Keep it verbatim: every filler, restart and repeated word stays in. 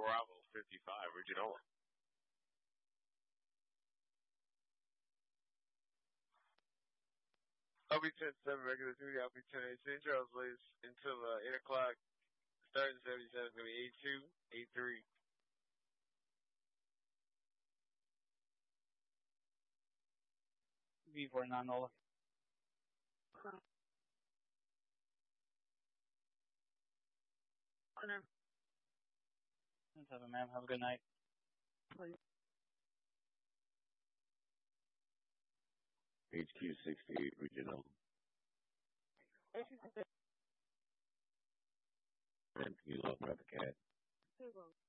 Bravo fifty-five, Regional. I'll be ten seven regular duty. I'll be ten eight Saint Charles Place until uh, eight o'clock. Starting seventy-seven is going to be eight two, eight three. V four nine Nola. Center. ten seven, ma'am. Have a good night. Please. H Q sixty-eight, Regional. H Q sixty-eight. And you love Rapid Cat.